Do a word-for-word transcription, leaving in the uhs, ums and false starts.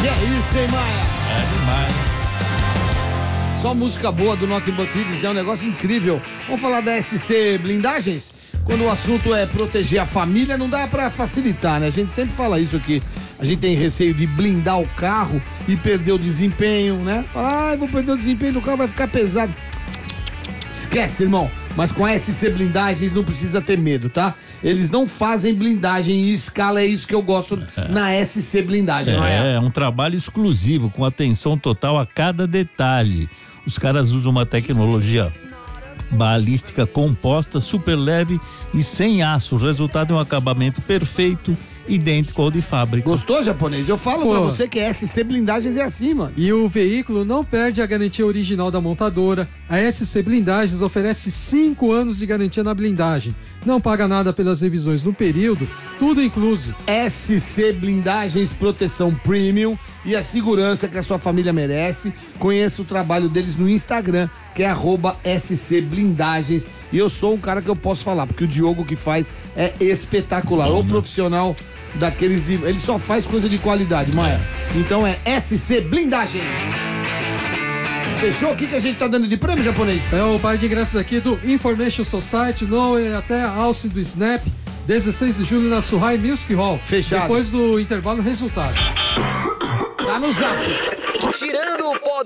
Que é isso, hein, Maia? É demais. Só música boa do Nothing But Thieves, né? Um negócio incrível. Vamos falar da S C Blindagens? Quando o assunto é proteger a família, não dá pra facilitar, né? A gente sempre fala isso aqui. A gente tem receio de blindar o carro e perder o desempenho, né? Fala, ah, vou perder o desempenho do carro, vai ficar pesado. Esquece, irmão. Mas com a S C Blindagens não precisa ter medo, tá? Eles não fazem blindagem em escala, é isso que eu gosto é. na S C Blindagem, não é? É, é um trabalho exclusivo, com atenção total a cada detalhe. Os caras usam uma tecnologia balística composta, super leve e sem aço. O resultado é um acabamento perfeito, idêntico ao de fábrica. Gostou, japonês? Eu falo Pô. pra você que S C Blindagens é assim, mano. E o veículo não perde a garantia original da montadora. A S C Blindagens oferece cinco anos de garantia na blindagem. Não paga nada pelas revisões no período, tudo incluso. S C Blindagens, proteção premium e a segurança que a sua família merece. Conheça o trabalho deles no Instagram, que é arroba S C Blindagens. E eu sou um cara que eu posso falar, porque o Diogo que faz é espetacular. Bom, o profissional daqueles... Ele só faz coisa de qualidade, Maia. Então é S C Blindagens. Fechou? O que, que a gente tá dando de prêmio, japonês? É o par de ingressos aqui do Information Society, no e até a Alce do Snap, dezesseis de julho na Suhai Music Hall. Fechado. Depois do intervalo, resultado. Tá no zap. Tirando o pó